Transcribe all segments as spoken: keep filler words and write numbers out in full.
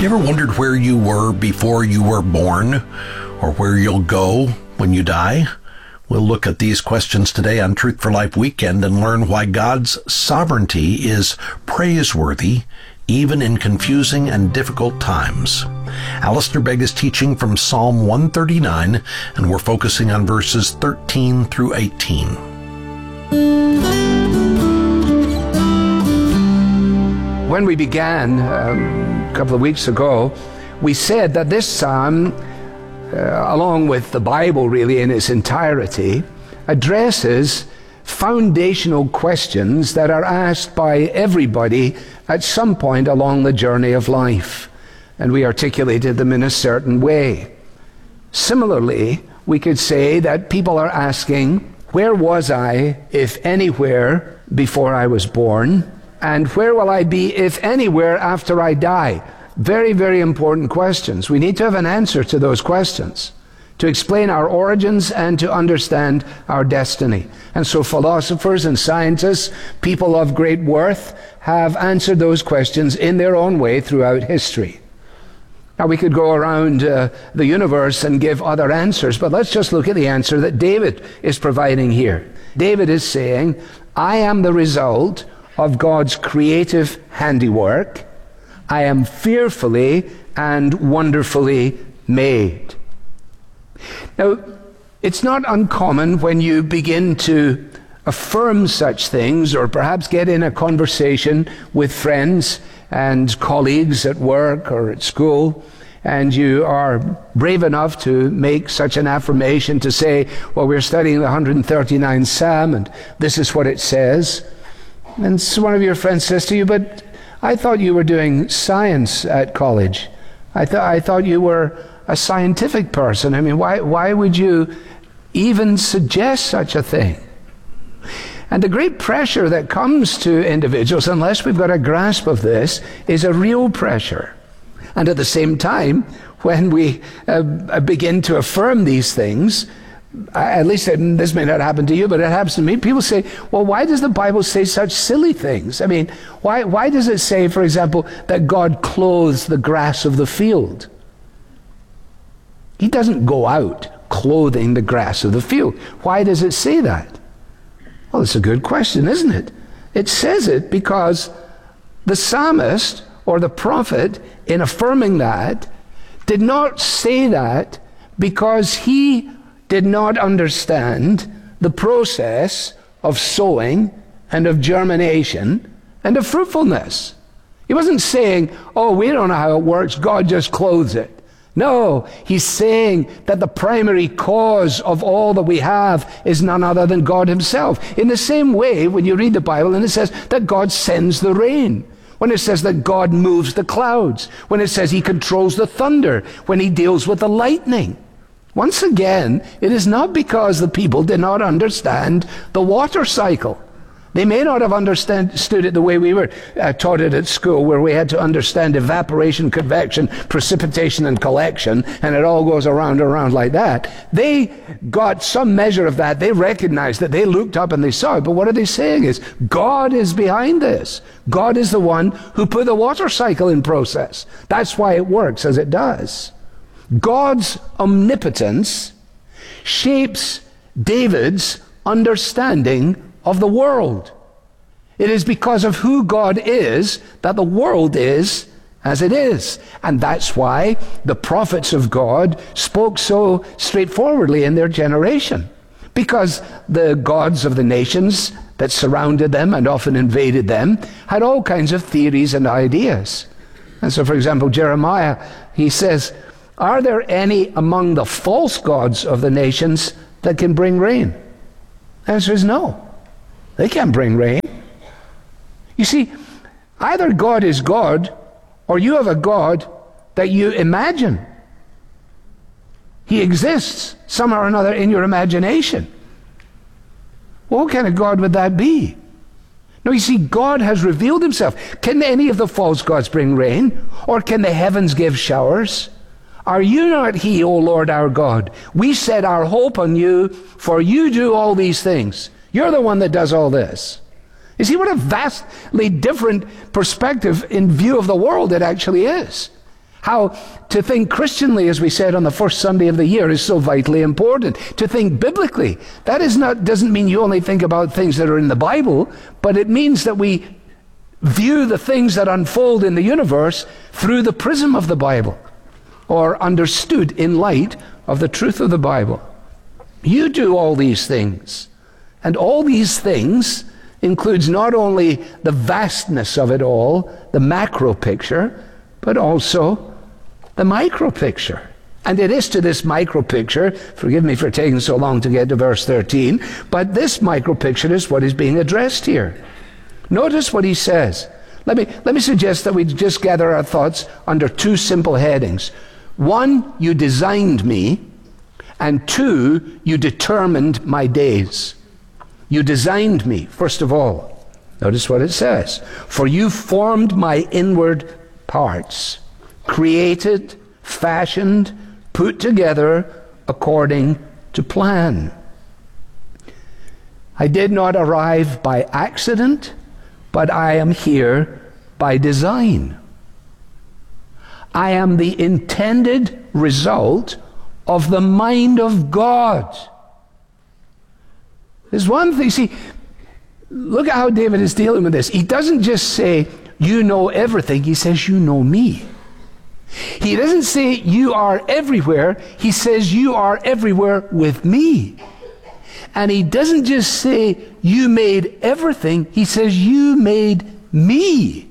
you ever wondered where you were before you were born, or where you'll go when you die? We'll look at these questions today on Truth for Life Weekend and learn why God's sovereignty is praiseworthy even in confusing and difficult times. Alistair Begg is teaching from Psalm one thirty-nine, and we're focusing on verses thirteen through eighteen. When we began um, a couple of weeks ago, we said that this psalm, uh, along with the Bible really in its entirety, addresses foundational questions that are asked by everybody at some point along the journey of life, and we articulated them in a certain way. Similarly, we could say that people are asking, where was I, if anywhere, before I was born? And where will I be, if anywhere, after I die? Very, very important questions. We need to have an answer to those questions to explain our origins and to understand our destiny. And so philosophers and scientists, people of great worth, have answered those questions in their own way throughout history. Now, we could go around uh, the universe and give other answers, but let's just look at the answer that David is providing here. David is saying, I am the result of God's creative handiwork. I am fearfully and wonderfully made. Now, it's not uncommon when you begin to affirm such things, or perhaps get in a conversation with friends and colleagues at work or at school, and you are brave enough to make such an affirmation, to say, well, we're studying the one hundred thirty-ninth Psalm, and this is what it says. And so one of your friends says to you, but I thought you were doing science at college. I, th- I thought you were a scientific person. I mean, why, why would you even suggest such a thing? And the great pressure that comes to individuals, unless we've got a grasp of this, is a real pressure. And at the same time, when we uh, begin to affirm these things, at least this may not happen to you, but it happens to me. People say, well, why does the Bible say such silly things? I mean, why, why does it say, for example, that God clothes the grass of the field? He doesn't go out clothing the grass of the field. Why does it say that? Well, it's a good question, isn't it? It says it because the psalmist or the prophet, in affirming that, did not say that because he did not understand the process of sowing and of germination and of fruitfulness. He wasn't saying, oh, we don't know how it works, God just clothes it. No, he's saying that the primary cause of all that we have is none other than God himself. In the same way, when you read the Bible and it says that God sends the rain, when it says that God moves the clouds, when it says he controls the thunder, when he deals with the lightning. Once again, it is not because the people did not understand the water cycle. They may not have understood it the way we were uh, taught it at school, where we had to understand evaporation, convection, precipitation, and collection, and it all goes around and around like that. They got some measure of that. They recognized that. They looked up and they saw it. But what are they saying is, God is behind this. God is the one who put the water cycle in process. That's why it works as it does. God's omnipotence shapes David's understanding of the world. It is because of who God is that the world is as it is. And that's why the prophets of God spoke so straightforwardly in their generation. Because the gods of the nations that surrounded them and often invaded them had all kinds of theories and ideas. And so, for example, Jeremiah, he says, are there any among the false gods of the nations that can bring rain? The answer is no. They can't bring rain. You see, either God is God, or you have a God that you imagine. He exists somehow or another in your imagination. Well, what kind of God would that be? No, you see, God has revealed himself. Can any of the false gods bring rain? Or can the heavens give showers? Are you not he, O Lord our God? We set our hope on you, for you do all these things. You're the one that does all this. You see what a vastly different perspective in view of the world it actually is. How to think Christianly, as we said on the first Sunday of the year, is so vitally important. To think biblically, that is not, doesn't mean you only think about things that are in the Bible, but it means that we view the things that unfold in the universe through the prism of the Bible, or understood in light of the truth of the Bible. You do all these things, and all these things includes not only the vastness of it all, the macro picture, but also the micro picture. And it is to this micro picture, forgive me for taking so long to get to verse thirteen, but this micro picture is what is being addressed here. Notice what he says. Let me, let me suggest that we just gather our thoughts under two simple headings. One, you designed me, and two, you determined my days. You designed me, first of all. Notice what it says. For you formed my inward parts, created, fashioned, put together according to plan. I did not arrive by accident, but I am here by design. I am the intended result of the mind of God. There's one thing, see, look at how David is dealing with this. He doesn't just say, you know everything. He says, you know me. He doesn't say, you are everywhere. He says, you are everywhere with me. And he doesn't just say, you made everything. He says, you made me.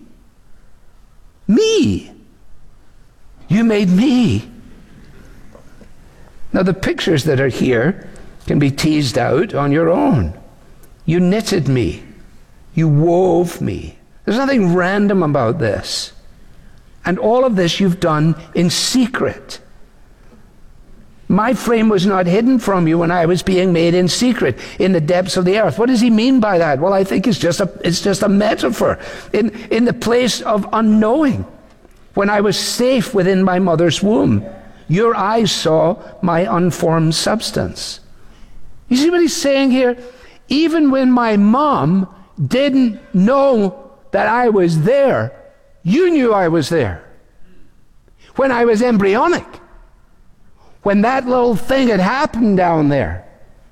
Me. You made me. Now, the pictures that are here can be teased out on your own. You knitted me. You wove me. There's nothing random about this. And all of this you've done in secret. My frame was not hidden from you when I was being made in secret in the depths of the earth. What does he mean by that? Well, I think it's just a, it's just a metaphor. In, in the place of unknowing, when I was safe within my mother's womb, your eyes saw my unformed substance. You see what he's saying here? Even when my mom didn't know that I was there, you knew I was there. When I was embryonic, when that little thing had happened down there,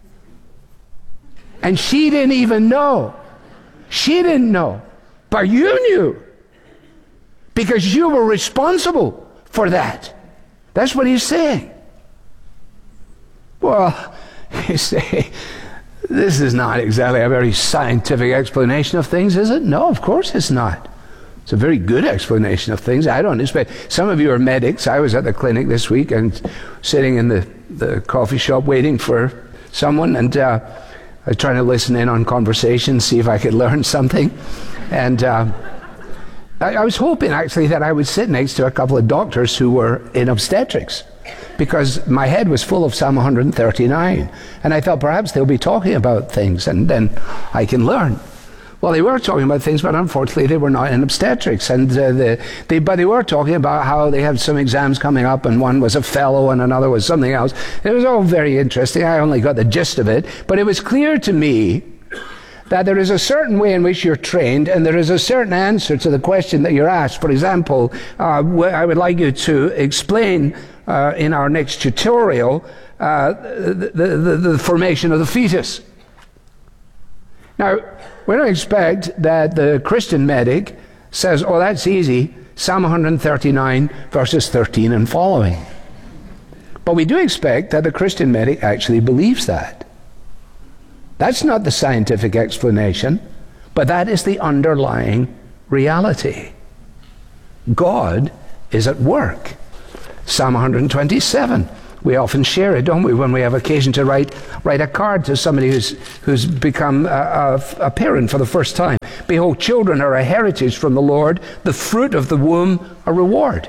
and she didn't even know. She didn't know, but you knew, because you were responsible for that. That's what he's saying. Well, you say, this is not exactly a very scientific explanation of things, is it? No, of course it's not. It's a very good explanation of things. I don't expect, some of you are medics. I was at the clinic this week and sitting in the, the coffee shop waiting for someone, and uh, I was trying to listen in on conversations, see if I could learn something. And uh, I, I was hoping actually that I would sit next to a couple of doctors who were in obstetrics, because my head was full of Psalm one thirty-nine, and I thought perhaps they'll be talking about things and then I can learn. Well, they were talking about things, but unfortunately they were not in obstetrics. And uh, the, they, but they were talking about how they had some exams coming up, and one was a fellow and another was something else. It was all very interesting. I only got the gist of it. But it was clear to me that there is a certain way in which you're trained, and there is a certain answer to the question that you're asked. For example, uh, I would like you to explain uh, in our next tutorial uh, the, the, the, the formation of the fetus. Now, we don't expect that the Christian medic says, oh, that's easy, Psalm one thirty-nine, verses thirteen and following. But we do expect that the Christian medic actually believes that. That's not the scientific explanation, but that is the underlying reality. God is at work. Psalm one twenty-seven. We often share it, don't we, when we have occasion to write write a card to somebody who's who's become a, a, a parent for the first time. Behold, children are a heritage from the Lord, the fruit of the womb a reward.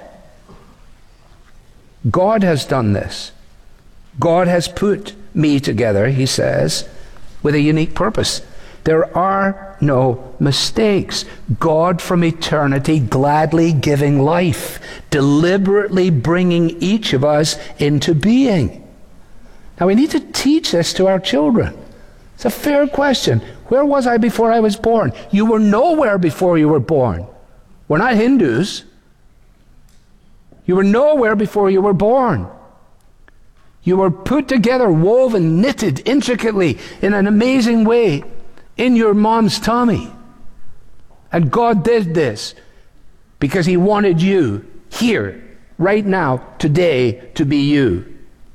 God has done this. God has put me together, he says, with a unique purpose. There are no mistakes. God from eternity gladly giving life, deliberately bringing each of us into being. Now we need to teach this to our children. It's a fair question. Where was I before I was born? You were nowhere before you were born. We're not Hindus. You were nowhere before you were born. You were put together, woven, knitted intricately in an amazing way in your mom's tummy. And God did this because He wanted you here, right now, today, to be you.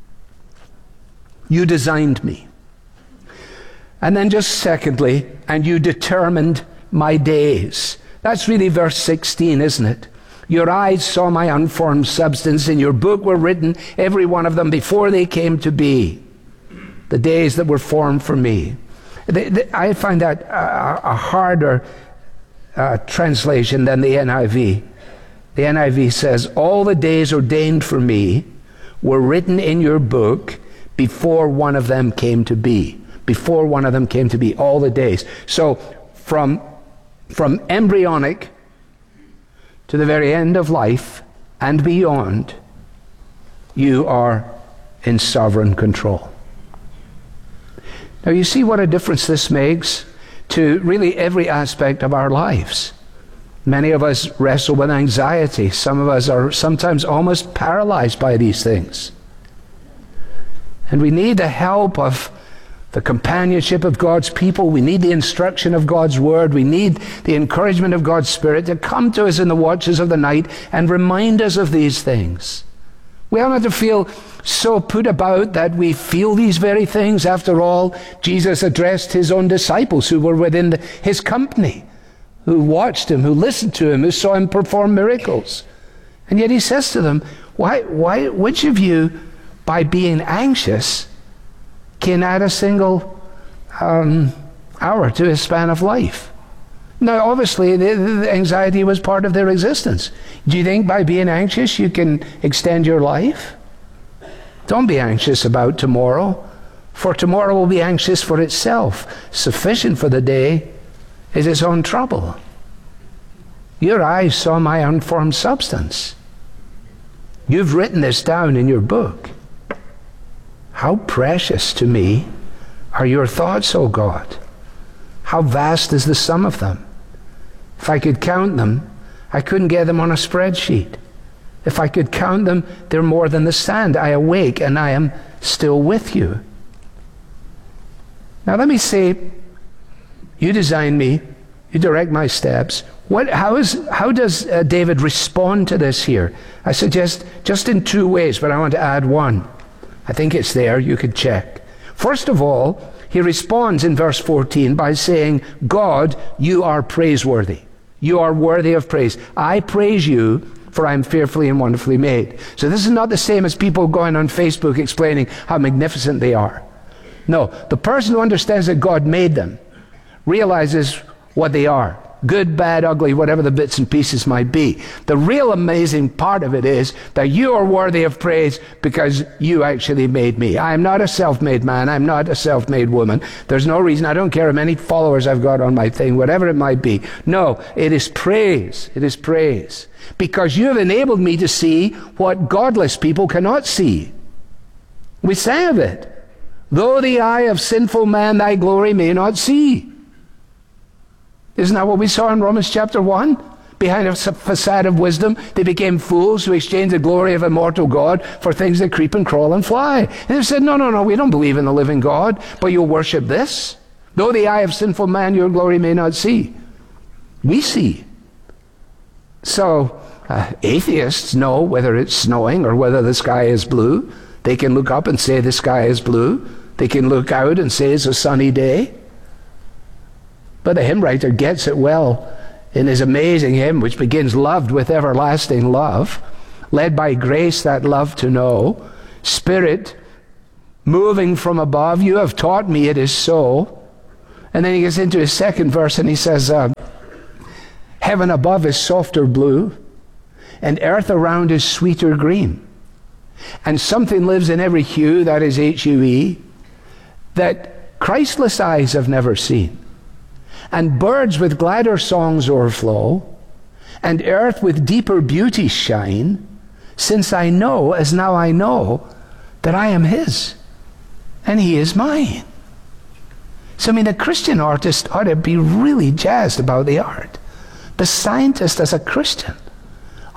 You designed me. And then just secondly, and you determined my days. That's really verse sixteen, isn't it? Your eyes saw my unformed substance. In your book were written, every one of them, before they came to be. The days that were formed for me. The, the, I find that a, a harder uh, translation than the N I V. The N I V says, all the days ordained for me were written in your book before one of them came to be. Before one of them came to be, all the days. So from, from embryonic to the very end of life and beyond, you are in sovereign control. Now you see what a difference this makes to really every aspect of our lives. Many of us wrestle with anxiety. Some of us are sometimes almost paralyzed by these things. And we need the help of the companionship of God's people. We need the instruction of God's Word. We need the encouragement of God's Spirit to come to us in the watches of the night and remind us of these things. We are not to feel so put about that we feel these very things. After all, Jesus addressed His own disciples who were within the, His company, who watched Him, who listened to Him, who saw Him perform miracles. And yet He says to them, why, why, which of you, by being anxious, can add a single um, hour to his span of life? Now, obviously, the, the anxiety was part of their existence. Do you think by being anxious you can extend your life? Don't be anxious about tomorrow, for tomorrow will be anxious for itself. Sufficient for the day is its own trouble. Your eyes saw my unformed substance. You've written this down in your book. How precious to me are your thoughts, O God. How vast is the sum of them. If I could count them, I couldn't get them on a spreadsheet. If I could count them, they're more than the sand. I awake and I am still with you. Now let me say, you designed me, you direct my steps. What, how, is, how does uh, David respond to this here? I suggest just in two ways, but I want to add one. I think it's there, you could check. First of all, he responds in verse fourteen by saying, God, you are praiseworthy. You are worthy of praise. I praise you, for I am fearfully and wonderfully made. So this is not the same as people going on Facebook explaining how magnificent they are. No, the person who understands that God made them realizes what they are. Good, bad, ugly, whatever the bits and pieces might be. The real amazing part of it is that you are worthy of praise because you actually made me. I am not a self-made man. I'm not a self-made woman. There's no reason. I don't care how many followers I've got on my thing, whatever it might be. No, it is praise. It is praise. Because you have enabled me to see what godless people cannot see. We sang of it. Though the eye of sinful man thy glory may not see. Isn't that what we saw in Romans chapter one? Behind a facade of wisdom, they became fools who exchanged the glory of immortal God for things that creep and crawl and fly. And they said, no, no, no, we don't believe in the living God, but you'll worship this. Though the eye of sinful man your glory may not see. We see. So, uh, atheists know whether it's snowing or whether the sky is blue. They can look up and say the sky is blue. They can look out and say it's a sunny day. But the hymn writer gets it well in his amazing hymn, which begins, loved with everlasting love, led by grace that love to know, Spirit moving from above, you have taught me it is so. And then he gets into his second verse and he says, uh, heaven above is softer blue, and earth around is sweeter green. And something lives in every hue, that is H U E, that Christless eyes have never seen. And birds with gladder songs o'erflow, and earth with deeper beauty shine, since I know, as now I know, that I am His, and He is mine. So, I mean, a Christian artist ought to be really jazzed about the art. The scientist as a Christian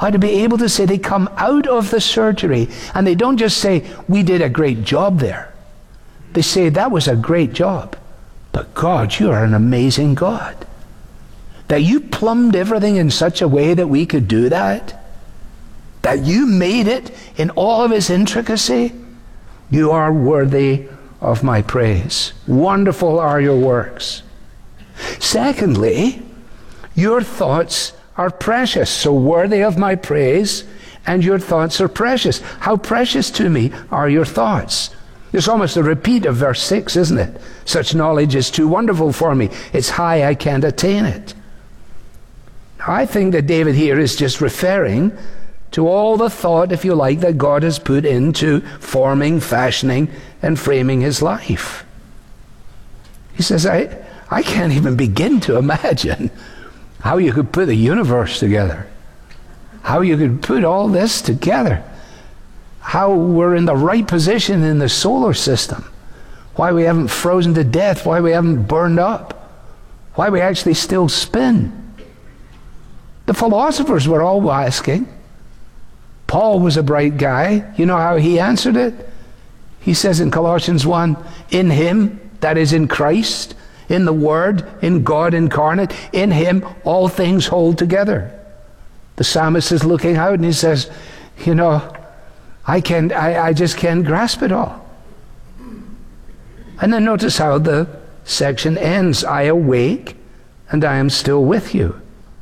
How to be able to say they come out of the surgery and they don't just say, we did a great job there. They say, that was a great job. But God, you are an amazing God. That you plumbed everything in such a way that we could do that. That you made it in all of its intricacy. You are worthy of my praise. Wonderful are your works. Secondly, your thoughts are precious, so worthy of my praise, and your thoughts are precious. How precious to me are your thoughts? It's almost a repeat of verse six, isn't it? Such knowledge is too wonderful for me. It's high, I can't attain it. I think that David here is just referring to all the thought, if you like, that God has put into forming, fashioning, and framing his life. He says, I, I can't even begin to imagine how you could put the universe together, how you could put all this together, how we're in the right position in the solar system, why we haven't frozen to death, why we haven't burned up, why we actually still spin. The philosophers were all asking. Paul was a bright guy. You know how he answered it? He says in Colossians one, in him, that is in Christ, in the Word, in God incarnate, in him all things hold together. The psalmist is looking out and he says, you know, I can't, I, I just can't grasp it all. And then notice how the section ends. I awake and I am still with you.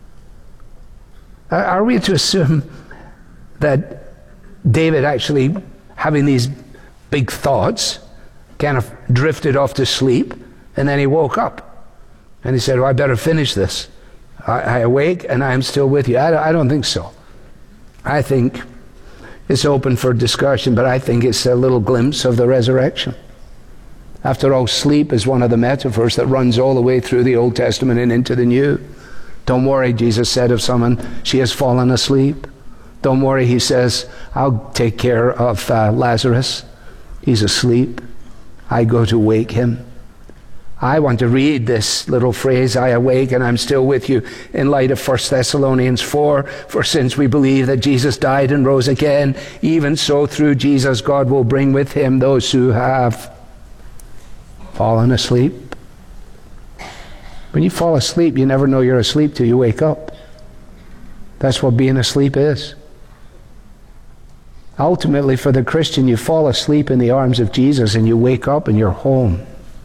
Are we to assume that David actually having these big thoughts kind of drifted off to sleep, and then he woke up and he said, oh, I better finish this. I, I awake and I am still with you. I, I don't think so. I think it's open for discussion, but I think it's a little glimpse of the resurrection. After all, sleep is one of the metaphors that runs all the way through the Old Testament and into the New. Don't worry, Jesus said of someone, she has fallen asleep. Don't worry, he says, I'll take care of uh, Lazarus. He's asleep. I go to wake him. I want to read this little phrase, I awake and I'm still with you, in light of First Thessalonians four. For since we believe that Jesus died and rose again, even so through Jesus God will bring with him those who have fallen asleep. When you fall asleep, you never know you're asleep till you wake up. That's what being asleep is. Ultimately, for the Christian, you fall asleep in the arms of Jesus and you wake up and you're home.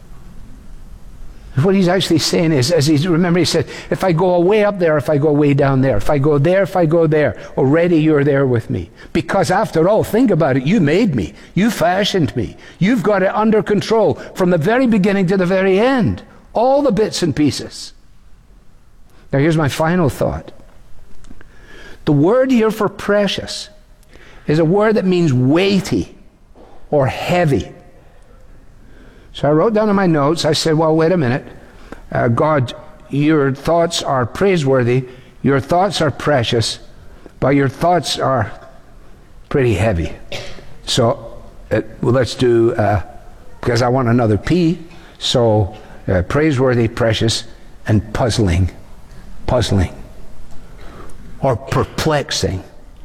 What he's actually saying is, as he remember, he said, if I go way up there, if I go way down there, if I go there, if I go there, already you're there with me. Because after all, think about it, you made me. You fashioned me. You've got it under control from the very beginning to the very end. All the bits and pieces. Now here's my final thought. The word here for precious is a word that means weighty or heavy. So I wrote down in my notes, I said, well, wait a minute. Uh, God, your thoughts are praiseworthy, your thoughts are precious, but your thoughts are pretty heavy. So uh, well, let's do, uh, because I want another P, so uh, praiseworthy, precious, and puzzling. Puzzling. Or perplexing.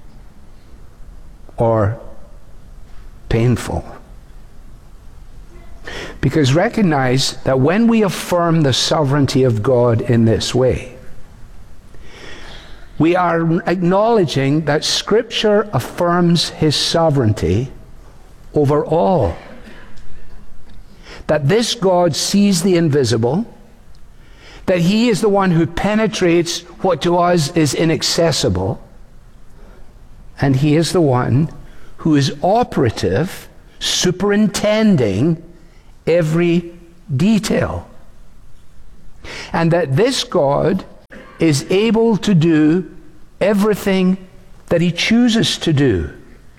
Or painful. Because recognize that when we affirm the sovereignty of God in this way, we are acknowledging that Scripture affirms his sovereignty over all. That this God sees the invisible, that he is the one who penetrates what to us is inaccessible, and he is the one who is operative, superintending every detail. And that this God is able to do everything that he chooses to do.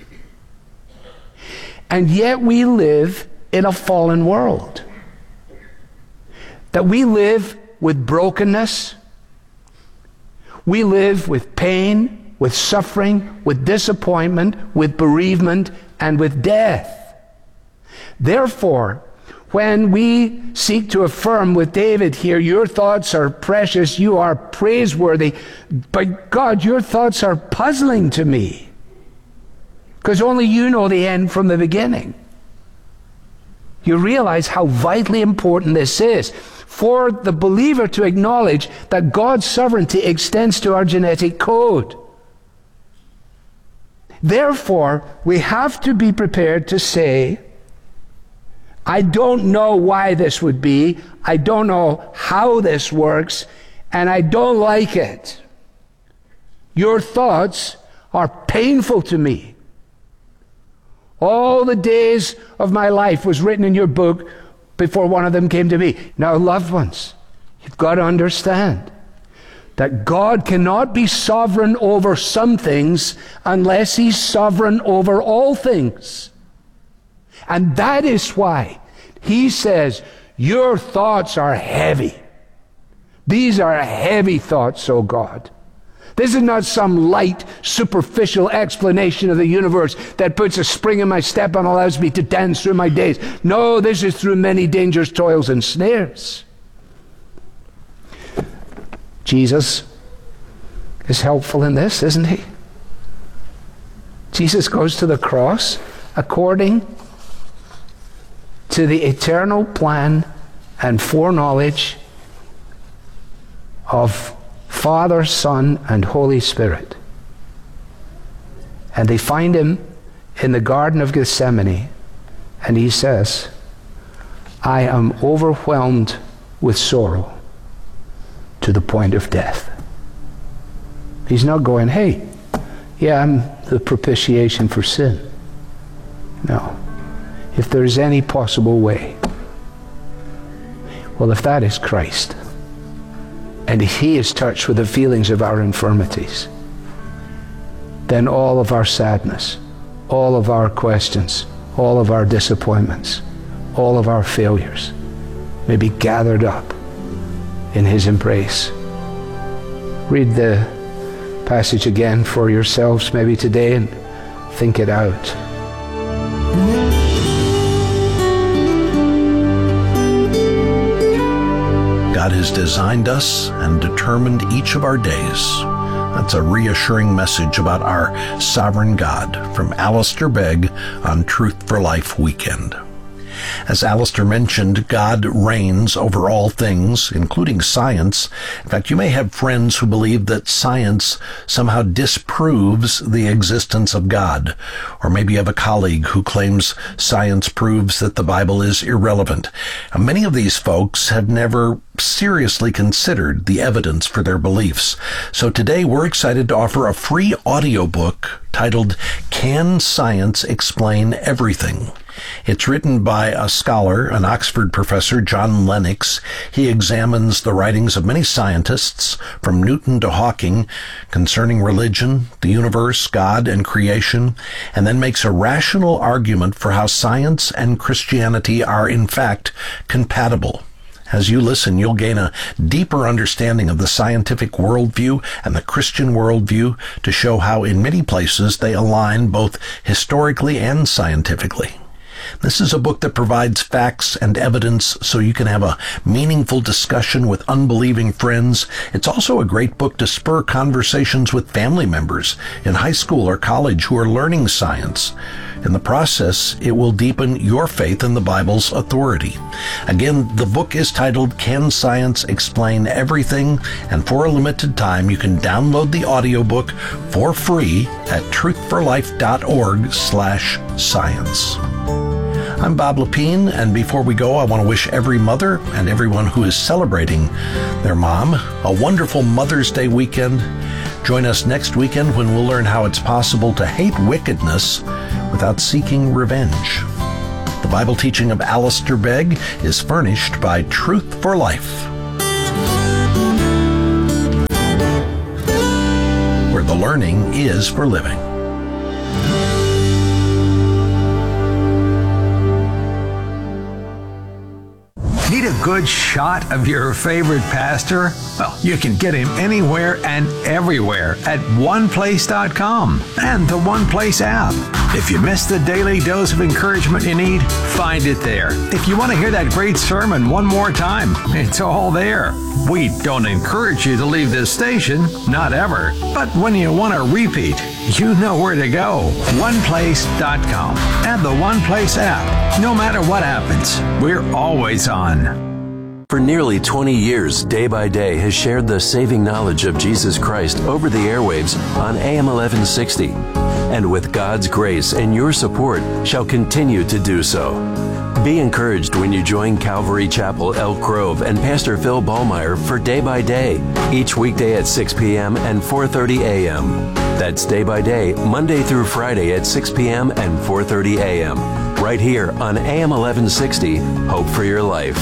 And yet we live in a fallen world. That we live with brokenness. We live with pain, with suffering, with disappointment, with bereavement, and with death. Therefore, when we seek to affirm with David here, your thoughts are precious, you are praiseworthy, but God, your thoughts are puzzling to me, because only you know the end from the beginning. You realize how vitally important this is for the believer to acknowledge that God's sovereignty extends to our genetic code. Therefore, we have to be prepared to say, I don't know why this would be, I don't know how this works, and I don't like it. Your thoughts are painful to me. All the days of my life was written in your book before one of them came to me. Now, loved ones, you've got to understand that God cannot be sovereign over some things unless He's sovereign over all things. And that is why He says, your thoughts are heavy. These are heavy thoughts, O God. This is not some light, superficial explanation of the universe that puts a spring in my step and allows me to dance through my days. No, this is through many dangers, toils, and snares. Jesus is helpful in this, isn't He? Jesus goes to the cross according to the eternal plan and foreknowledge of Father, Son, and Holy Spirit. And they find Him in the Garden of Gethsemane, and He says, I am overwhelmed with sorrow to the point of death. He's not going, hey, yeah, I'm the propitiation for sin. No. If there's any possible way, well, if that is Christ, and He is touched with the feelings of our infirmities, then all of our sadness, all of our questions, all of our disappointments, all of our failures may be gathered up in His embrace. Read the passage again for yourselves maybe today and think it out. God has designed us and determined each of our days. That's a reassuring message about our sovereign God from Alistair Begg on Truth for Life Weekend. As Alistair mentioned, God reigns over all things, including science. In fact, you may have friends who believe that science somehow disproves the existence of God. Or maybe you have a colleague who claims science proves that the Bible is irrelevant. And many of these folks have never seriously considered the evidence for their beliefs. So today we're excited to offer a free audiobook titled, Can Science Explain Everything? It's written by a scholar, an Oxford professor, John Lennox. He examines the writings of many scientists, from Newton to Hawking, concerning religion, the universe, God, and creation, and then makes a rational argument for how science and Christianity are, in fact, compatible. As you listen, you'll gain a deeper understanding of the scientific worldview and the Christian worldview to show how in many places they align both historically and scientifically. This is a book that provides facts and evidence so you can have a meaningful discussion with unbelieving friends. It's also a great book to spur conversations with family members in high school or college who are learning science. In the process, it will deepen your faith in the Bible's authority. Again, the book is titled Can Science Explain Everything? And for a limited time, you can download the audiobook for free at truthforlife.org slash science. I'm Bob Lepine, and before we go, I want to wish every mother and everyone who is celebrating their mom a wonderful Mother's Day weekend. Join us next weekend when we'll learn how it's possible to hate wickedness without seeking revenge. The Bible teaching of Alistair Begg is furnished by Truth for Life, where the learning is for living. Need a good shot of your favorite pastor? Well, you can get him anywhere and everywhere at one place dot com and the One Place app. If you missed the daily dose of encouragement you need, find it there. If you want to hear that great sermon one more time, it's all there. We don't encourage you to leave this station, not ever. But when you want to repeat, you know where to go. one place dot com and the One Place app. No matter what happens, we're always on. For nearly twenty years, Day by Day has shared the saving knowledge of Jesus Christ over the airwaves on A M eleven sixty, and with God's grace and your support shall continue to do so. Be encouraged when you join Calvary Chapel, Elk Grove, and Pastor Phil Ballmeyer for Day by Day, each weekday at six p.m. and four thirty a.m. That's Day by Day, Monday through Friday at six p.m. and four thirty a.m. right here on A M eleven sixty, Hope for Your Life.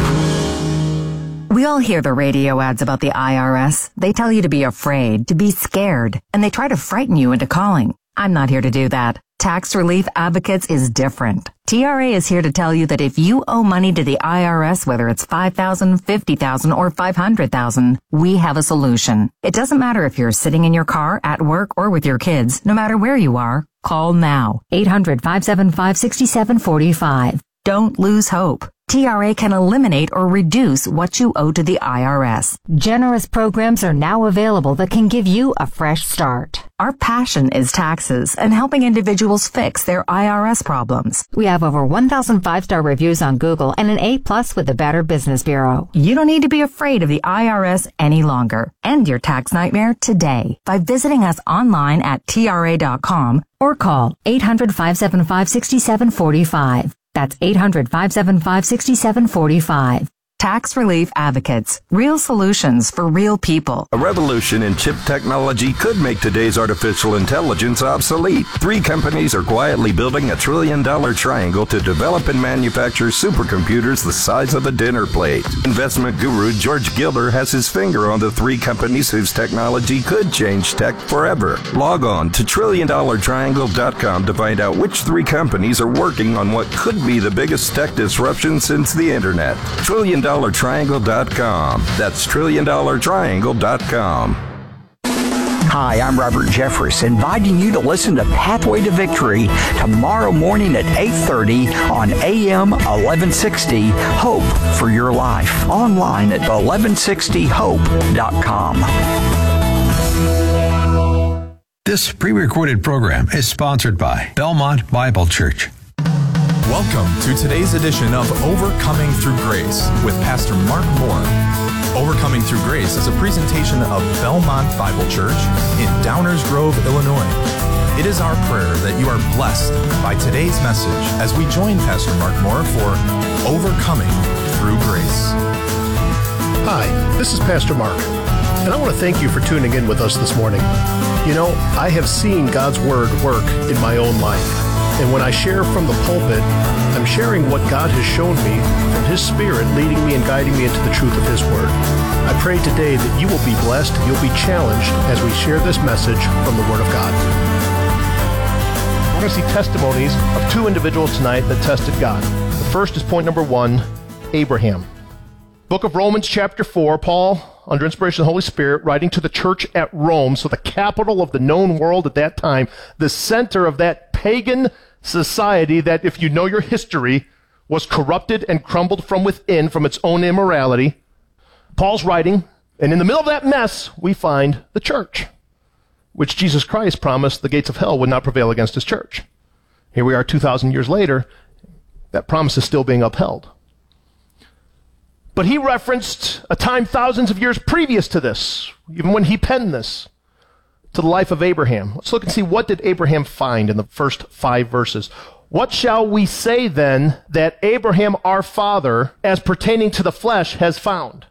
We all hear the radio ads about the I R S. They tell you to be afraid, to be scared, and they try to frighten you into calling. I'm not here to do that. Tax Relief Advocates is different. T R A is here to tell you that if you owe money to the I R S, whether it's five thousand dollars, fifty thousand dollars, or five hundred thousand dollars, we have a solution. It doesn't matter if you're sitting in your car, at work, or with your kids. No matter where you are, call now. eight hundred, five seven five, six seven four five. Don't lose hope. T R A can eliminate or reduce what you owe to the I R S. Generous programs are now available that can give you a fresh start. Our passion is taxes and helping individuals fix their I R S problems. We have over one thousand five-star reviews on Google and an A plus with the Better Business Bureau. You don't need to be afraid of the I R S any longer. End your tax nightmare today by visiting us online at T R A dot com or call eight hundred, five seven five, six seven four five. That's eight hundred, five seven five, six seven four five. Tax Relief Advocates. Real solutions for real people. A revolution in chip technology could make today's artificial intelligence obsolete. Three companies are quietly building a trillion-dollar triangle to develop and manufacture supercomputers the size of a dinner plate. Investment guru George Gilder has his finger on the three companies whose technology could change tech forever. Log on to trillion dollar triangle dot com to find out which three companies are working on what could be the biggest tech disruption since the internet. trillion dollar triangle dot com. That's trillion dollar triangle dot com. Hi, I'm Robert Jeffress, inviting you to listen to Pathway to Victory tomorrow morning at eight thirty on A M eleven sixty, Hope for Your Life, online at eleven sixty hope dot com. This pre-recorded program is sponsored by Belmont Bible Church. Welcome to today's edition of Overcoming Through Grace with Pastor Mark Moore. Overcoming Through Grace is a presentation of Belmont Bible Church in Downers Grove, Illinois. It is our prayer that you are blessed by today's message as we join Pastor Mark Moore for Overcoming Through Grace. Hi, this is Pastor Mark, and I want to thank you for tuning in with us this morning. You know, I have seen God's Word work in my own life. And when I share from the pulpit, I'm sharing what God has shown me from His Spirit leading me and guiding me into the truth of His Word. I pray today that you will be blessed, you'll be challenged as we share this message from the Word of God. We're going to see testimonies of two individuals tonight that tested God. The first is point number one, Abraham. Book of Romans chapter four, Paul, under inspiration of the Holy Spirit, writing to the church at Rome, so the capital of the known world at that time, the center of that pagan society that, if you know your history, was corrupted and crumbled from within from its own immorality. Paul's writing, and in the middle of that mess, we find the church, which Jesus Christ promised the gates of hell would not prevail against His church. Here we are two thousand years later, that promise is still being upheld. But he referenced a time thousands of years previous to this, even when he penned this, to the life of Abraham. Let's look and see, what did Abraham find in the first five verses. What shall we say then that Abraham our father, as pertaining to the flesh, has found?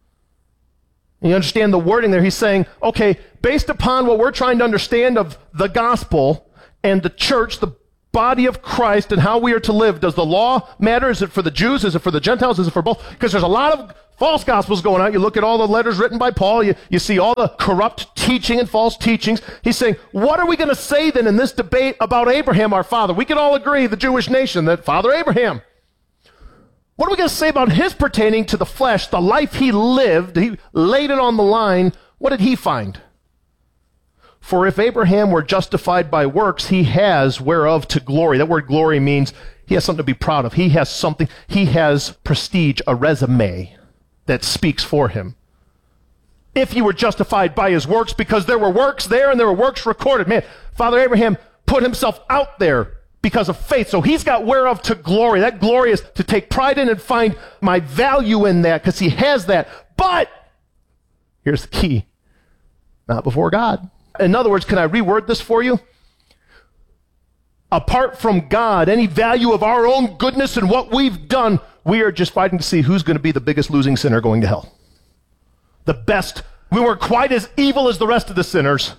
You understand the wording there? He's saying, okay, based upon what we're trying to understand of the gospel and the church, the body of Christ, and how we are to live, does the law matter? Is it for the Jews? Is it for the Gentiles? Is it for both? Because there's a lot of false gospels going on. You look at all the letters written by Paul, you, you see all the corrupt teaching and false teachings. He's saying, what are we going to say then in this debate about Abraham, our father? We can all agree, the Jewish nation, that Father Abraham. What are we going to say about his pertaining to the flesh, the life he lived? He laid it on the line. What did he find? For if Abraham were justified by works, he has whereof to glory. That word glory means he has something to be proud of. He has something, he has prestige, a resume that speaks for him. If he were justified by his works, because there were works there and there were works recorded. Man, Father Abraham put himself out there because of faith. So he's got whereof to glory. That glory is to take pride in and find my value in that because he has that. But here's the key. Not before God. In other words, can I reword this for you? Apart from God, any value of our own goodness and what we've done, we are just fighting to see who's going to be the biggest losing sinner going to hell. The best. We weren't quite as evil as the rest of the sinners.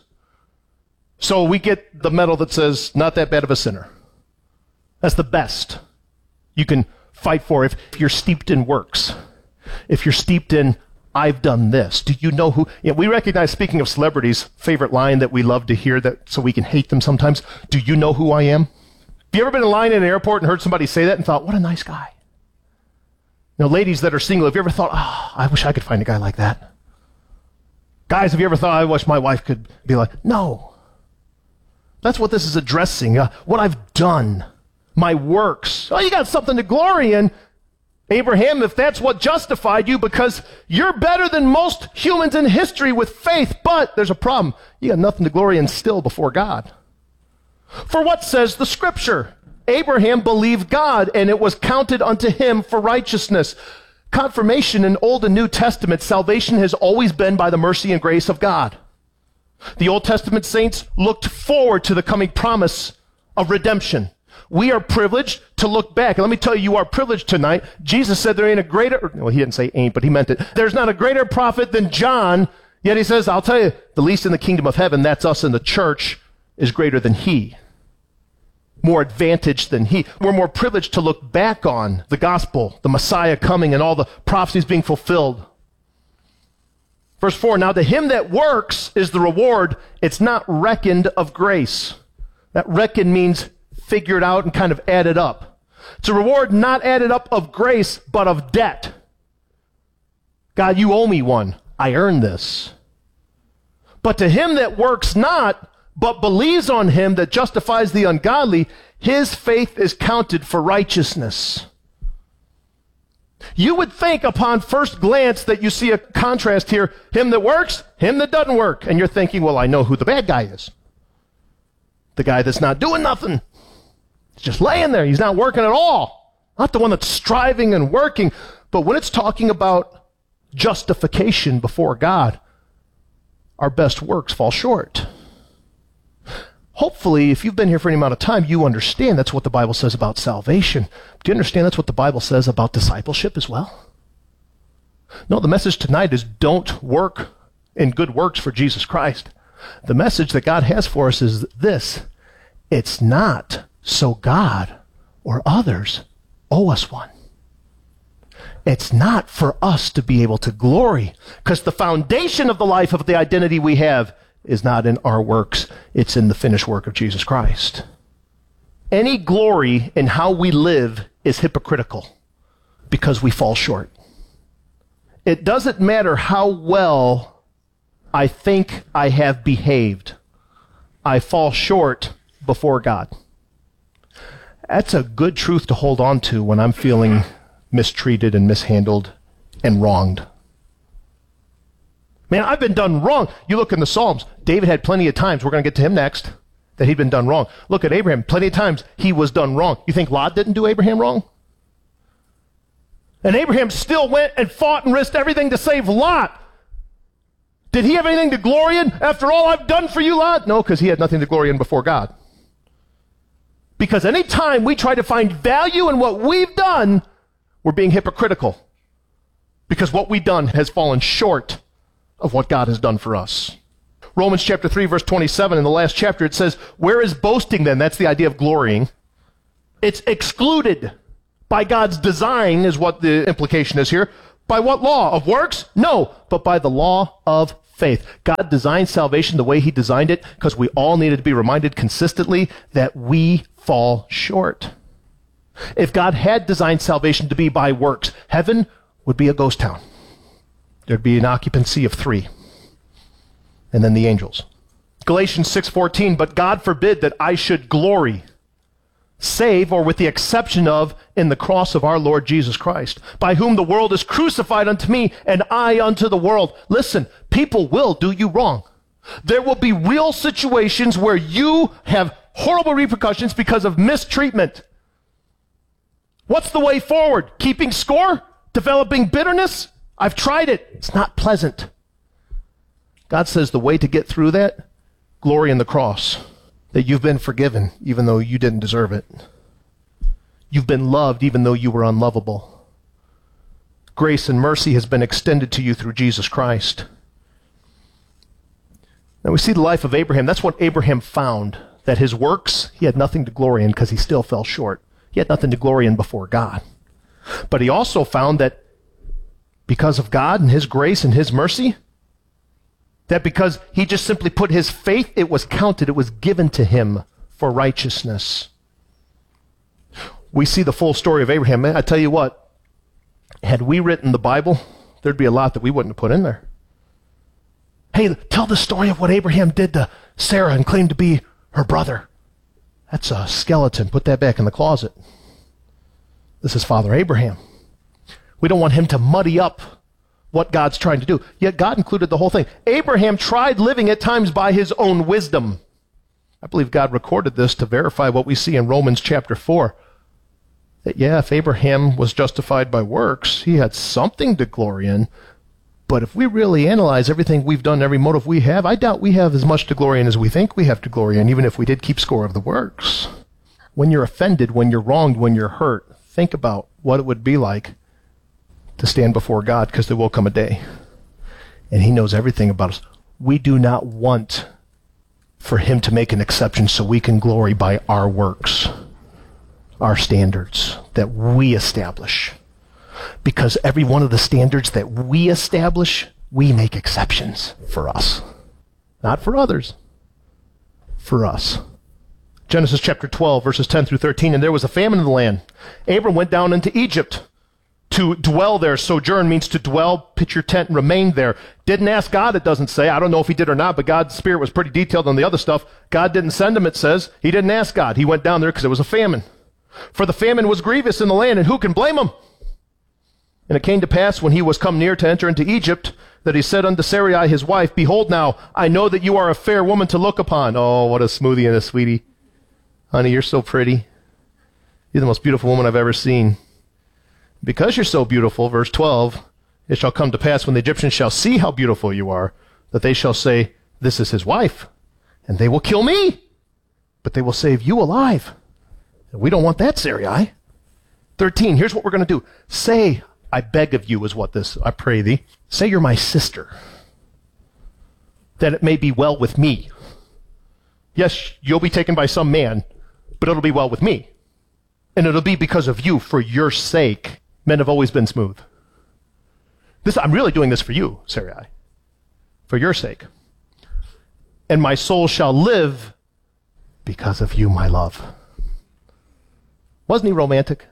So we get the medal that says, not that bad of a sinner. That's the best you can fight for if you're steeped in works. If you're steeped in, I've done this. Do you know who? You know, we recognize, speaking of celebrities, favorite line that we love to hear that so we can hate them sometimes. Do you know who I am? Have you ever been in line in an airport and heard somebody say that and thought, what a nice guy? You know, ladies that are single, have you ever thought, oh, I wish I could find a guy like that? Guys, have you ever thought, I wish my wife could be like, no. That's what this is addressing, uh, what I've done. My works. Oh, you got something to glory in. Abraham, if that's what justified you, because you're better than most humans in history with faith, but there's a problem. You got nothing to glory in still before God. For what says the scripture? Abraham believed God, and it was counted unto him for righteousness. Confirmation in Old and New Testament, salvation has always been by the mercy and grace of God. The Old Testament saints looked forward to the coming promise of redemption. We are privileged to look back. And let me tell you, you are privileged tonight. Jesus said there ain't a greater, well, he didn't say ain't, but he meant it. There's not a greater prophet than John. Yet he says, I'll tell you, the least in the kingdom of heaven, that's us in the church, is greater than he. More advantaged than he. We're more privileged to look back on the gospel, the Messiah coming, and all the prophecies being fulfilled. Verse four, now to him that works is the reward. It's not reckoned of grace. That reckon means figured out and kind of added up. It's a reward not added up of grace, but of debt. God, you owe me one. I earned this. But to him that works not, but believes on him that justifies the ungodly, his faith is counted for righteousness. You would think upon first glance that you see a contrast here. Him that works, him that doesn't work. And you're thinking, well, I know who the bad guy is. The guy that's not doing nothing. He's just laying there. He's not working at all. Not the one that's striving and working. But when it's talking about justification before God, our best works fall short. Hopefully, if you've been here for any amount of time, you understand that's what the Bible says about salvation. Do you understand that's what the Bible says about discipleship as well? No, the message tonight is don't work in good works for Jesus Christ. The message that God has for us is this. It's not so God or others owe us one. It's not for us to be able to glory, because the foundation of the life of the identity we have is not in our works. It's in the finished work of Jesus Christ. Any glory in how we live is hypocritical because we fall short. It doesn't matter how well I think I have behaved. I fall short before God. That's a good truth to hold on to when I'm feeling mistreated and mishandled and wronged. Man, I've been done wrong. You look in the Psalms, David had plenty of times, we're going to get to him next, that he'd been done wrong. Look at Abraham, plenty of times he was done wrong. You think Lot didn't do Abraham wrong? And Abraham still went and fought and risked everything to save Lot. Did he have anything to glory in? After all I've done for you, Lot? No, because he had nothing to glory in before God. Because any time we try to find value in what we've done, we're being hypocritical. Because what we've done has fallen short of what God has done for us. Romans chapter three, verse twenty-seven, in the last chapter, it says, where is boasting then? That's the idea of glorying. It's excluded by God's design, is what the implication is here. By what law? Of works? No, but by the law of faith. God designed salvation the way he designed it because we all needed to be reminded consistently that we fall short. If God had designed salvation to be by works, heaven would be a ghost town. There'd be an occupancy of three. And then the angels. Galatians six fourteen, but God forbid that I should glory, save, or with the exception of, in the cross of our Lord Jesus Christ, by whom the world is crucified unto me, and I unto the world. Listen, people will do you wrong. There will be real situations where you have horrible repercussions because of mistreatment. What's the way forward? Keeping score? Developing bitterness? I've tried it. It's not pleasant. God says the way to get through that, glory in the cross, that you've been forgiven even though you didn't deserve it. You've been loved even though you were unlovable. Grace and mercy has been extended to you through Jesus Christ. Now we see the life of Abraham. That's what Abraham found, that his works, he had nothing to glory in because he still fell short. He had nothing to glory in before God. But he also found that because of God and his grace and his mercy, that because he just simply put his faith, it was counted, it was given to him for righteousness. We see the full story of Abraham. Man, I tell you what, had we written the Bible, there'd be a lot that we wouldn't have put in there. Hey, tell the story of what Abraham did to Sarah and claimed to be her brother. That's a skeleton. Put that back in the closet. This is Father Abraham. We don't want him to muddy up what God's trying to do. Yet God included the whole thing. Abraham tried living at times by his own wisdom. I believe God recorded this to verify what we see in Romans chapter four. That, yeah, if Abraham was justified by works, he had something to glory in. But if we really analyze everything we've done, every motive we have, I doubt we have as much to glory in as we think we have to glory in, even if we did keep score of the works. When you're offended, when you're wronged, when you're hurt, think about what it would be like to stand before God, because there will come a day. And he knows everything about us. We do not want for him to make an exception so we can glory by our works, our standards that we establish. Because every one of the standards that we establish, we make exceptions for us. Not for others. For us. Genesis chapter twelve, verses ten through thirteen, and there was a famine in the land. Abram went down into Egypt to dwell there. Sojourn means to dwell, pitch your tent, and remain there. Didn't ask God, it doesn't say. I don't know if he did or not, but God's Spirit was pretty detailed on the other stuff. God didn't send him, it says. He didn't ask God. He went down there because it was a famine. For the famine was grievous in the land, and who can blame him? And it came to pass, when he was come near to enter into Egypt, that he said unto Sarai his wife, Behold now, I know that you are a fair woman to look upon. Oh, what a smoothie and a sweetie. Honey, you're so pretty. You're the most beautiful woman I've ever seen. Because you're so beautiful, verse twelve, it shall come to pass when the Egyptians shall see how beautiful you are, that they shall say, This is his wife. And they will kill me, but they will save you alive. And we don't want that, Sarai. thirteen, here's what we're going to do. Say, I beg of you, is what this, I pray thee. Say you're my sister, that it may be well with me. Yes, you'll be taken by some man, but it'll be well with me. And it'll be because of you, for your sake. Men have always been smooth. This, I'm really doing this for you, Sarai, for your sake. And my soul shall live because of you, my love. Wasn't he romantic?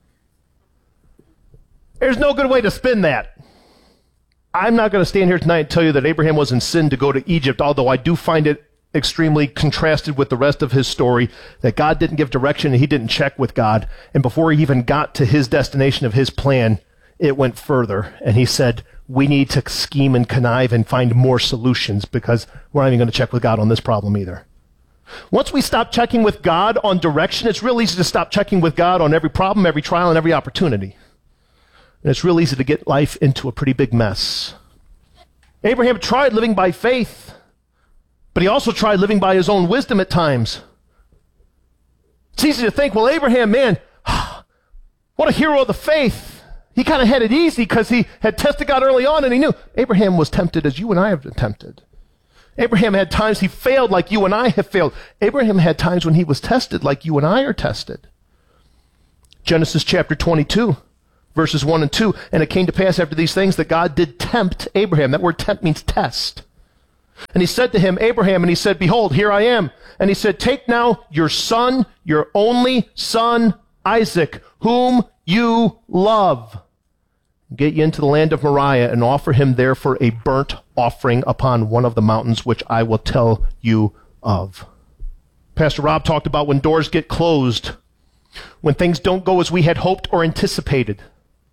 There's no good way to spin that. I'm not going to stand here tonight and tell you that Abraham was in sin to go to Egypt, although I do find it extremely contrasted with the rest of his story, that God didn't give direction and he didn't check with God. And before he even got to his destination of his plan, it went further. And he said, we need to scheme and connive and find more solutions because we're not even going to check with God on this problem either. Once we stop checking with God on direction, it's real easy to stop checking with God on every problem, every trial, and every opportunity. And it's real easy to get life into a pretty big mess. Abraham tried living by faith, but he also tried living by his own wisdom at times. It's easy to think, well, Abraham, man, what a hero of the faith. He kind of had it easy because he had tested God early on and he knew. Abraham was tempted as you and I have been tempted. Abraham had times he failed like you and I have failed. Abraham had times when he was tested like you and I are tested. Genesis chapter twenty-two, verses one and two, and it came to pass after these things that God did tempt Abraham. That word tempt means test. And he said to him, Abraham, and he said, Behold, here I am. And he said, Take now your son, your only son, Isaac, whom you love. Get you into the land of Moriah and offer him there for a burnt offering upon one of the mountains which I will tell you of. Pastor Rob talked about when doors get closed, when things don't go as we had hoped or anticipated.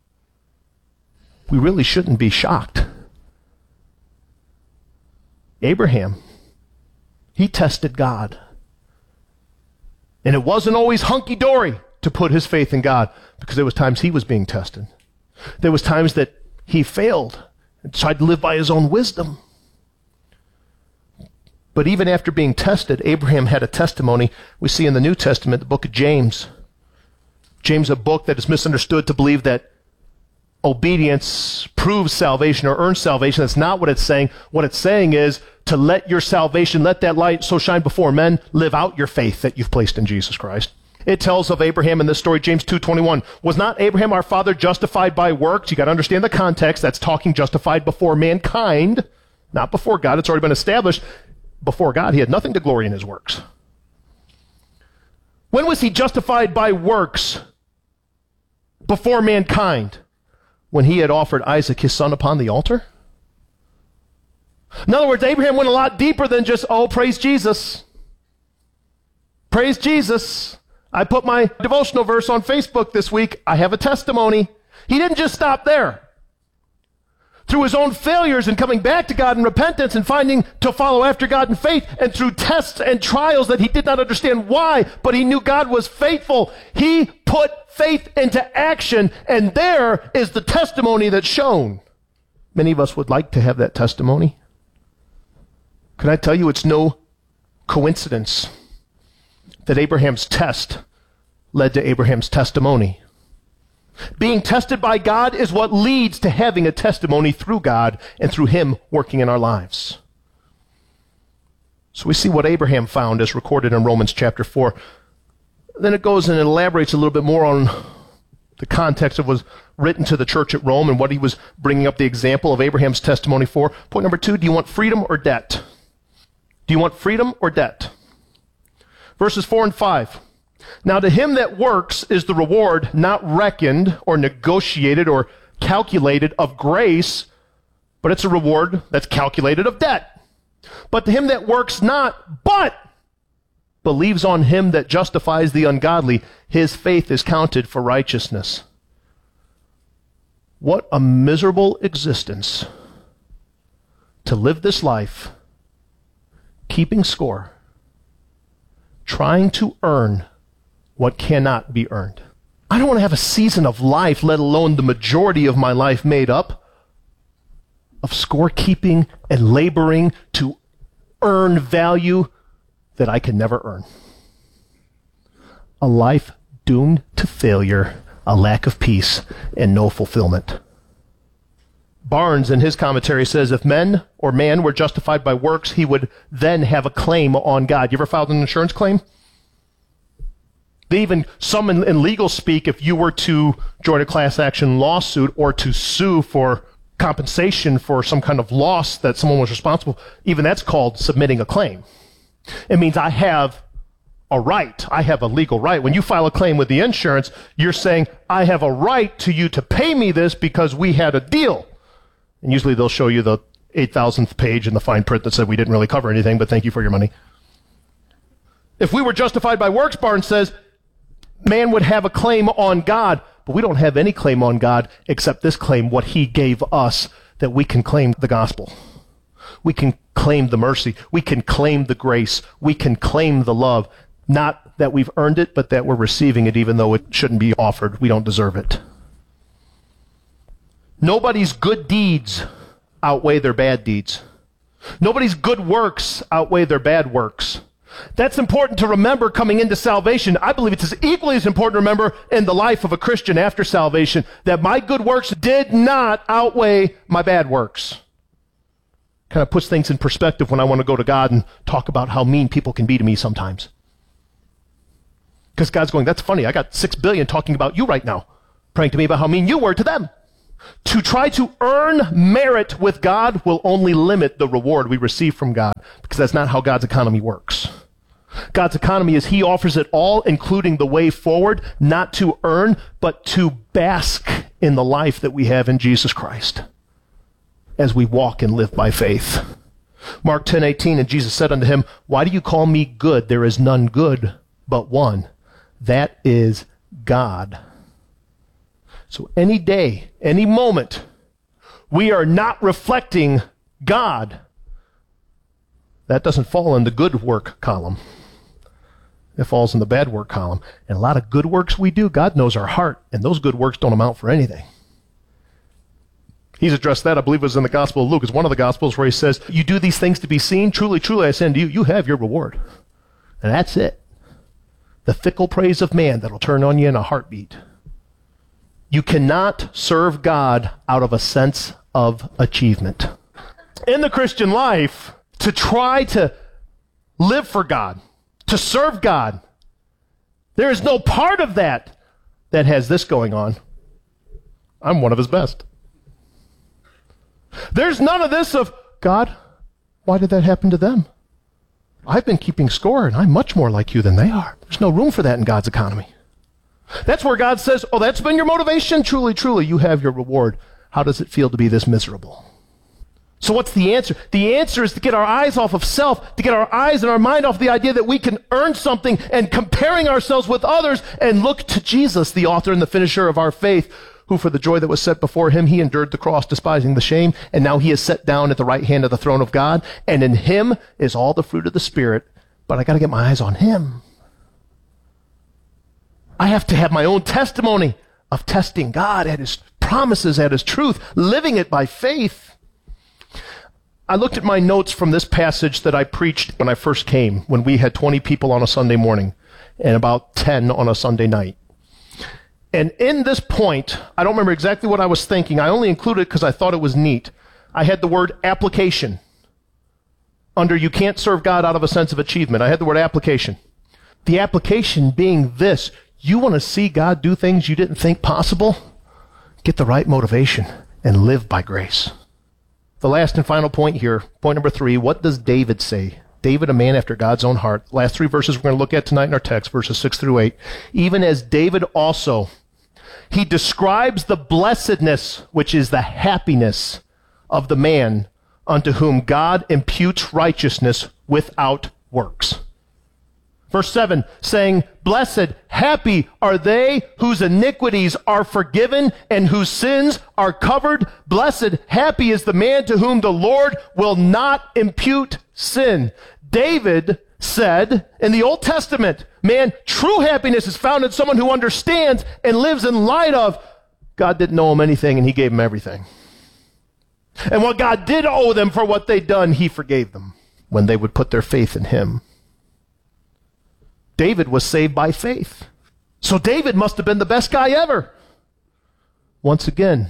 We really shouldn't be shocked. Abraham, he tested God. And it wasn't always hunky-dory to put his faith in God, because there was times he was being tested. There was times that he failed and tried to live by his own wisdom. But even after being tested, Abraham had a testimony. We see in the New Testament, the book of James. James, a book that is misunderstood to believe that obedience proves salvation or earns salvation. That's not what it's saying. What it's saying is to let your salvation, let that light so shine before men, live out your faith that you've placed in Jesus Christ. It tells of Abraham in this story, James two twenty-one. Was not Abraham our father justified by works? You got to understand the context. That's talking justified before mankind, not before God. It's already been established. Before God, he had nothing to glory in his works. When was he justified by works before mankind? When he had offered Isaac, his son, upon the altar? In other words, Abraham went a lot deeper than just, oh, praise Jesus. Praise Jesus. I put my devotional verse on Facebook this week. I have a testimony. He didn't just stop there. Through his own failures and coming back to God in repentance and finding to follow after God in faith, and through tests and trials that he did not understand why, but he knew God was faithful, he put faith into action, and there is the testimony that's shown. Many of us would like to have that testimony. Can I tell you, it's no coincidence that Abraham's test led to Abraham's testimony. Being tested by God is what leads to having a testimony through God and through him working in our lives. So we see what Abraham found as recorded in Romans chapter four. Then it goes and elaborates a little bit more on the context of what was written to the church at Rome and what he was bringing up the example of Abraham's testimony for. Point number two, do you want freedom or debt? Do you want freedom or debt? Verses four and five. Now to him that works is the reward not reckoned or negotiated or calculated of grace, but it's a reward that's calculated of debt. But to him that works not, but believes on him that justifies the ungodly, his faith is counted for righteousness. What a miserable existence to live this life, keeping score, trying to earn what cannot be earned. I don't want to have a season of life, let alone the majority of my life, made up of scorekeeping and laboring to earn value that I can never earn. A life doomed to failure, a lack of peace, and no fulfillment. Barnes, in his commentary, says if men or man were justified by works, he would then have a claim on God. You ever filed an insurance claim? They even, some in, in legal speak, if you were to join a class action lawsuit or to sue for compensation for some kind of loss that someone was responsible, even that's called submitting a claim. It means I have a right. I have a legal right. When you file a claim with the insurance, you're saying, I have a right to you to pay me this because we had a deal. And usually they'll show you the eight thousandth page in the fine print that said we didn't really cover anything, but thank you for your money. If we were justified by works, Barnes says, man would have a claim on God, but we don't have any claim on God except this claim, what he gave us, that we can claim the gospel. We can claim the mercy. We can claim the grace. We can claim the love. Not that we've earned it, but that we're receiving it even though it shouldn't be offered. We don't deserve it. Nobody's good deeds outweigh their bad deeds. Nobody's good works outweigh their bad works. That's important to remember coming into salvation. I believe it's as equally as important to remember in the life of a Christian after salvation, that my good works did not outweigh my bad works. Kind of puts things in perspective when I want to go to God and talk about how mean people can be to me sometimes. Because God's going, that's funny, I got six billion talking about you right now, praying to me about how mean you were to them. To try to earn merit with God will only limit the reward we receive from God, because that's not how God's economy works. God's economy is he offers it all, including the way forward, not to earn, but to bask in the life that we have in Jesus Christ as we walk and live by faith. Mark ten eighteen, and Jesus said unto him, why do you call me good? There is none good but one. That is God. So any day, any moment, we are not reflecting God. That doesn't fall in the good work column. It falls in the bad work column. And a lot of good works we do, God knows our heart, and those good works don't amount for anything. He's addressed that, I believe it was in the Gospel of Luke. It's one of the Gospels where he says, you do these things to be seen. Truly, truly, I say unto you, you have your reward. And that's it. The fickle praise of man that'll turn on you in a heartbeat. You cannot serve God out of a sense of achievement. In the Christian life, to try to live for God, to serve God, there is no part of that that has this going on. I'm one of his best. There's none of this of, God, why did that happen to them? I've been keeping score, and I'm much more like you than they are. There's no room for that in God's economy. That's where God says, oh, that's been your motivation? Truly, truly, you have your reward. How does it feel to be this miserable? So what's the answer? The answer is to get our eyes off of self, to get our eyes and our mind off the idea that we can earn something and comparing ourselves with others, and look to Jesus, the author and the finisher of our faith, who for the joy that was set before him, he endured the cross, despising the shame, and now he is set down at the right hand of the throne of God, and in him is all the fruit of the Spirit. But I got to get my eyes on him. I have to have my own testimony of testing God at his promises, at his truth, living it by faith. I looked at my notes from this passage that I preached when I first came, when we had twenty people on a Sunday morning and about ten on a Sunday night. And in this point, I don't remember exactly what I was thinking. I only included it because I thought it was neat. I had the word application. Under you can't serve God out of a sense of achievement. I had the word application. The application being this: you want to see God do things you didn't think possible? Get the right motivation and live by grace. The last and final point here, point number three, what does David say? David, a man after God's own heart. Last three verses we're going to look at tonight in our text, verses six through eight. Even as David also, he describes the blessedness, which is the happiness of the man unto whom God imputes righteousness without works. Verse seven, saying, blessed, happy are they whose iniquities are forgiven and whose sins are covered. Blessed, happy is the man to whom the Lord will not impute sin. David said in the Old Testament, man, true happiness is found in someone who understands and lives in light of God didn't owe him anything and he gave him everything. And what God did owe them for what they'd done, he forgave them when they would put their faith in him. David was saved by faith. So David must have been the best guy ever. Once again,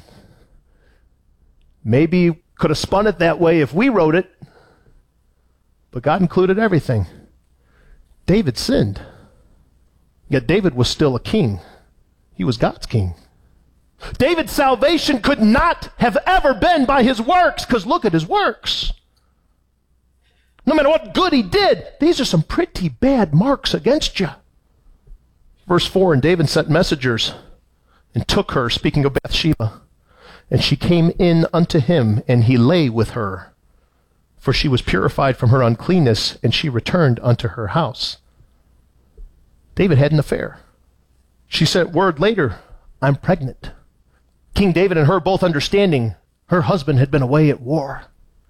maybe could have spun it that way if we wrote it, but God included everything. David sinned, yet David was still a king. He was God's king. David's salvation could not have ever been by his works, because look at his works. No matter what good he did, these are some pretty bad marks against you. Verse four, and David sent messengers and took her, speaking of Bathsheba, and she came in unto him, and he lay with her. For she was purified from her uncleanness, and she returned unto her house. David had an affair. She sent word later, I'm pregnant. King David and her both understanding her husband had been away at war.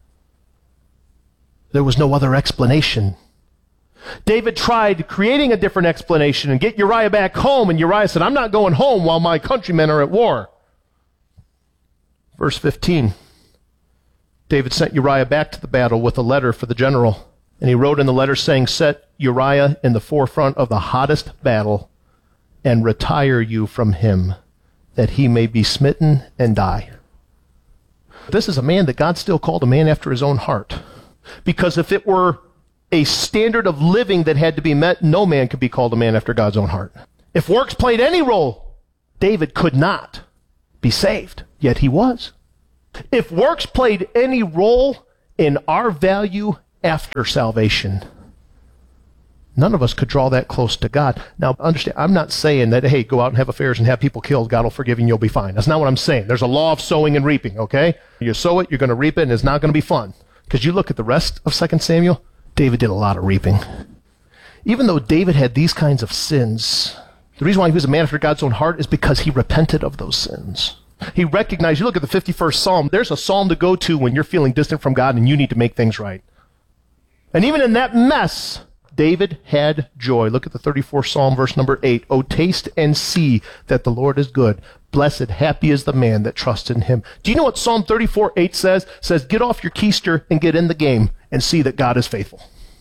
There was no other explanation. David tried creating a different explanation and get Uriah back home, and Uriah said, I'm not going home while my countrymen are at war. Verse fifteen, David sent Uriah back to the battle with a letter for the general, and he wrote in the letter saying, set Uriah in the forefront of the hottest battle and retire you from him, that he may be smitten and die. This is a man that God still called a man after his own heart. Because if it were a standard of living that had to be met, no man could be called a man after God's own heart. If works played any role, David could not be saved, yet he was. If works played any role in our value after salvation, None of us could draw that close to God. Now, understand, I'm not saying that, hey, go out and have affairs and have people killed. God will forgive you and you'll be fine. That's not what I'm saying. There's a law of sowing and reaping, okay? You sow it, you're going to reap it, and it's not going to be fun. Because you look at the rest of Second Samuel, David did a lot of reaping. Even though David had these kinds of sins, the reason why he was a man after God's own heart is because he repented of those sins. He recognized, you look at the fifty-first Psalm, there's a psalm to go to when you're feeling distant from God and you need to make things right. And even in that mess, David had joy. Look at the thirty-fourth Psalm, verse number eight. Oh, taste and see that the Lord is good. Blessed, happy is the man that trusts in him. Do you know what Psalm thirty-four eight says? It says, get off your keister and get in the game and see that God is faithful.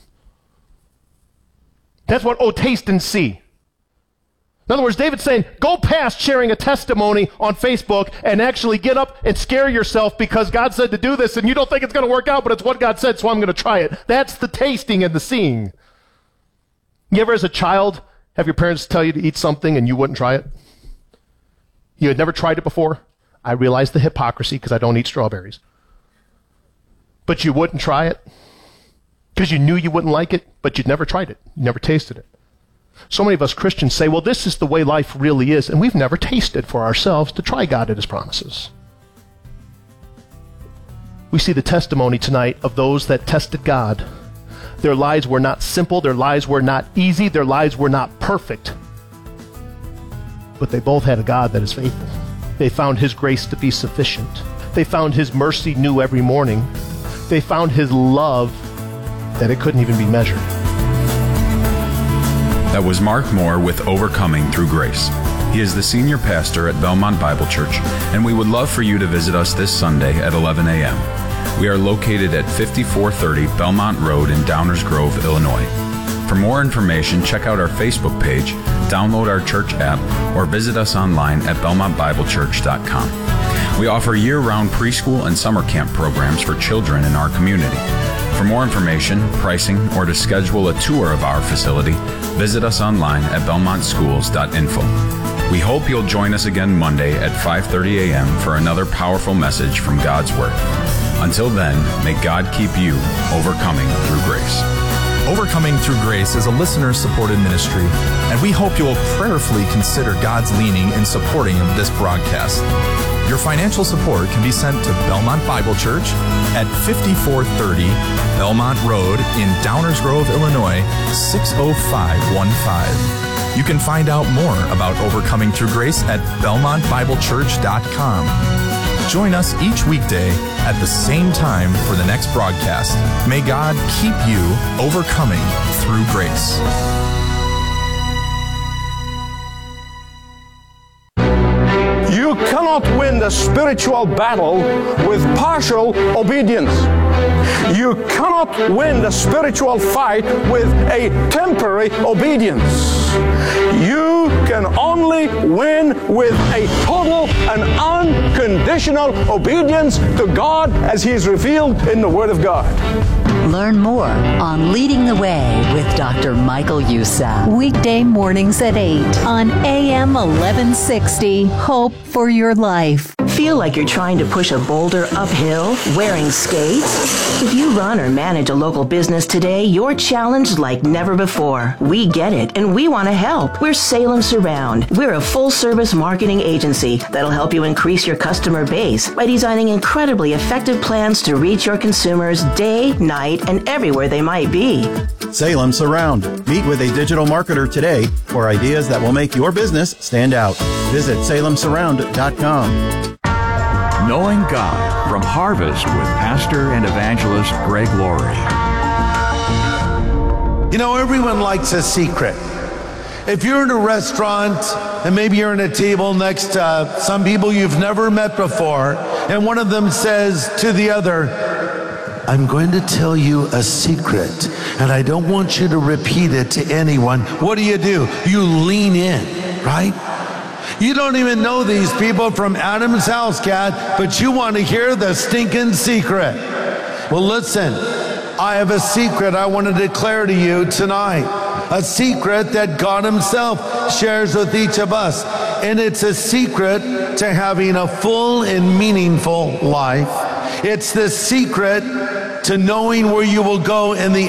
That's what, oh, taste and see. In other words, David's saying, go past sharing a testimony on Facebook and actually get up and scare yourself because God said to do this and you don't think it's going to work out, but it's what God said, so I'm going to try it. That's the tasting and the seeing. You ever as a child have your parents tell you to eat something and you wouldn't try it? You had never tried it before? I realize the hypocrisy because I don't eat strawberries. But you wouldn't try it because you knew you wouldn't like it, but you'd never tried it. You never tasted it. So many of us Christians say, well, this is the way life really is, and we've never tasted for ourselves to try God and his promises. We see the testimony tonight of those that tested God. Their lives were not simple, their lives were not easy, their lives were not perfect. But they both had a God that is faithful. They found his grace to be sufficient. They found his mercy new every morning. They found his love that it couldn't even be measured. That was Mark Moore with Overcoming Through Grace. He is the senior pastor at Belmont Bible Church, and we would love for you to visit us this Sunday at eleven a.m. We are located at fifty-four thirty Belmont Road in Downers Grove, Illinois. For more information, check out our Facebook page, download our church app, or visit us online at belmont bible church dot com. We offer year-round preschool and summer camp programs for children in our community. For more information, pricing, or to schedule a tour of our facility, visit us online at belmont schools dot info. We hope you'll join us again Monday at five thirty a.m. for another powerful message from God's Word. Until then, may God keep you overcoming through grace. Overcoming Through Grace is a listener-supported ministry, and we hope you will prayerfully consider God's leaning in supporting this broadcast. Your financial support can be sent to Belmont Bible Church at fifty-four thirty Belmont Road in Downers Grove, Illinois, six oh five one five. You can find out more about Overcoming Through Grace at belmont bible church dot com. Join us each weekday at the same time for the next broadcast. May God keep you overcoming through grace. You cannot win the spiritual battle with partial obedience. You cannot win the spiritual fight with a temporary obedience. You can only win with a total and unconditional obedience to God as He is revealed in the Word of God. Learn more on Leading the Way with Doctor Michael Youssef. Weekday mornings at eight on A M eleven sixty. Hope for your life. Feel like you're trying to push a boulder uphill wearing skates? If you run or manage a local business today, you're challenged like never before. We get it, and we want to help. We're Salem Surround. We're a full-service marketing agency that'll help you increase your customer base by designing incredibly effective plans to reach your consumers day, night, and everywhere they might be. Salem Surround. Meet with a digital marketer today for ideas that will make your business stand out. Visit salem surround dot com. Knowing God from Harvest with Pastor and Evangelist Greg Laurie. You know, everyone likes a secret. If you're in a restaurant and maybe you're in a table next to some people you've never met before, and one of them says to the other, I'm going to tell you a secret, and I don't want you to repeat it to anyone. What do you do? You lean in, right? You don't even know these people from Adam's house, cat, but you want to hear the stinking secret. Well, listen, I have a secret I want to declare to you tonight. A secret that God Himself shares with each of us. And it's a secret to having a full and meaningful life. It's the secret to knowing where you will go in the